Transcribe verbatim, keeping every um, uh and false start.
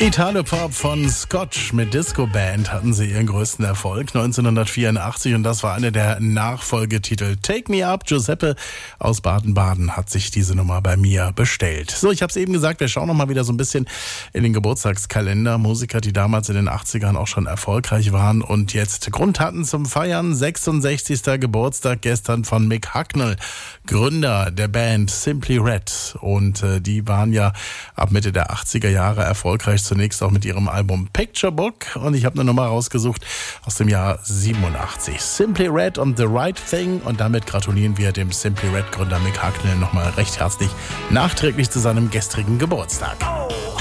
Italo-Pop von Scotch mit Disco Band hatten sie ihren größten Erfolg neunzehnhundertvierundachtzig und das war einer der Nachfolgetitel. Take Me Up, Giuseppe aus Baden-Baden hat sich diese Nummer bei mir bestellt. So, ich habe es eben gesagt, wir schauen noch mal wieder so ein bisschen in den Geburtstagskalender. Musiker, die damals in den achtzigern auch schon erfolgreich waren und jetzt Grund hatten zum Feiern. sechsundsechzigster Geburtstag gestern von Mick Hucknall, Gründer der Band Simply Red. Und äh, die waren ja ab Mitte der achtziger Jahre erfolgreich, zunächst auch mit ihrem Album Picture Book. Und ich habe eine Nummer rausgesucht aus dem Jahr siebenundachtzig. Simply Red und The Right Thing. Und damit gratulieren wir dem Simply Red Gründer Mick Hucknall nochmal recht herzlich nachträglich zu seinem gestrigen Geburtstag.